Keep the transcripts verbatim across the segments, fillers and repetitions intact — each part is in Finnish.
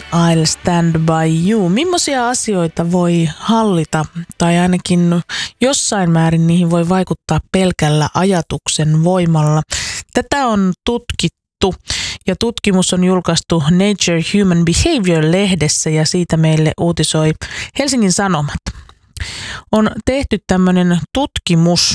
I'll stand by you. Millaisia asioita voi hallita tai ainakin jossain määrin niihin voi vaikuttaa pelkällä ajatuksen voimalla? Tätä on tutkittu ja tutkimus on julkaistu Nature Human Behavior-lehdessä ja siitä meille uutisoi Helsingin Sanomat. On tehty tämmöinen tutkimus,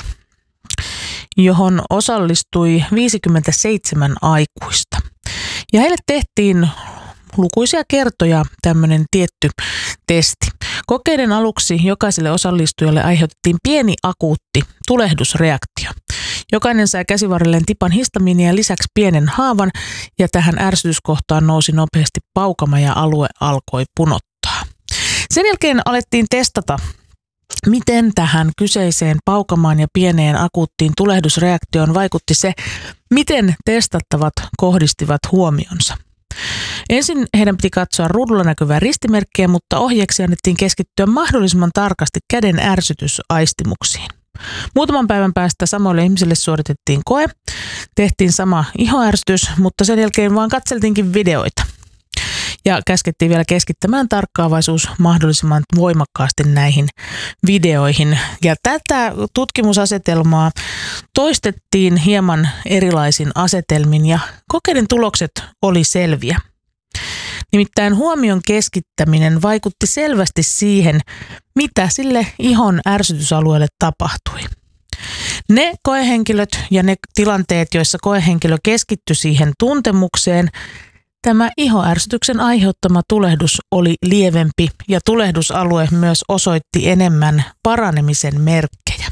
johon osallistui viisikymmentäseitsemän aikuista. Ja heille tehtiin lukuisia kertoja tämmöinen tietty testi. Kokeiden aluksi jokaiselle osallistujalle aiheutettiin pieni akuutti tulehdusreaktio. Jokainen sai käsivarrelleen tipan histamiinia ja lisäksi pienen haavan ja tähän ärsytyskohtaan nousi nopeasti paukama ja alue alkoi punottaa. Sen jälkeen alettiin testata, miten tähän kyseiseen paukamaan ja pieneen akuuttiin tulehdusreaktioon vaikutti se, miten testattavat kohdistivat huomionsa. Ensin heidän piti katsoa ruudulla näkyvää ristimerkkiä, mutta ohjeeksi annettiin keskittyä mahdollisimman tarkasti käden ärsytysaistimuksiin. Muutaman päivän päästä samoille ihmisille suoritettiin koe, tehtiin sama ihoärsytys, mutta sen jälkeen vaan katseltiinkin videoita. Ja käskettiin vielä keskittämään tarkkaavaisuus mahdollisimman voimakkaasti näihin videoihin. Ja tätä tutkimusasetelmaa toistettiin hieman erilaisin asetelmin ja kokeiden tulokset oli selviä. Nimittäin huomion keskittäminen vaikutti selvästi siihen, mitä sille ihon ärsytysalueelle tapahtui. Ne koehenkilöt ja ne tilanteet, joissa koehenkilö keskittyi siihen tuntemukseen, tämä ihoärsytyksen aiheuttama tulehdus oli lievempi ja tulehdusalue myös osoitti enemmän paranemisen merkkejä.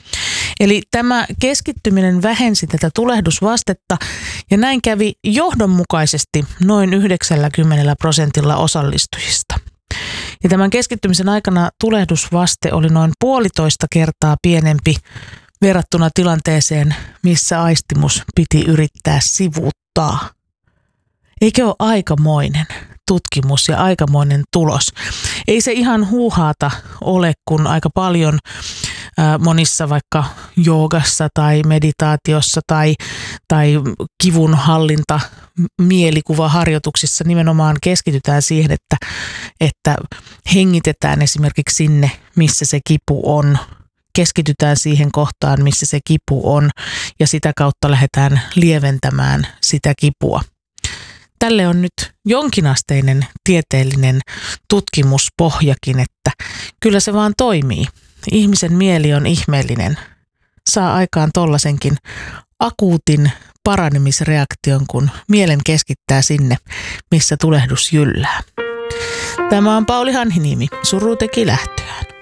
Eli tämä keskittyminen vähensi tätä tulehdusvastetta ja näin kävi johdonmukaisesti noin yhdeksänkymmentä prosentilla osallistujista. Ja tämän keskittymisen aikana tulehdusvaste oli noin puolitoista kertaa pienempi verrattuna tilanteeseen, missä aistimus piti yrittää sivuuttaa. Eikö ole aikamoinen tutkimus ja aikamoinen tulos? Ei se ihan huuhaata ole, kun aika paljon ää, monissa vaikka joogassa tai meditaatiossa tai, tai kivunhallinta mielikuvaharjoituksissa nimenomaan keskitytään siihen, että, että hengitetään esimerkiksi sinne, missä se kipu on. Keskitytään siihen kohtaan, missä se kipu on ja sitä kautta lähdetään lieventämään sitä kipua. Tälle on nyt jonkinasteinen tieteellinen tutkimuspohjakin, että kyllä se vaan toimii. Ihmisen mieli on ihmeellinen. Saa aikaan tollasenkin akuutin paranemisreaktion, kun mielen keskittää sinne, missä tulehdus jyllää. Tämä on Pauli Hanhiniemi. Suru teki lähtöään.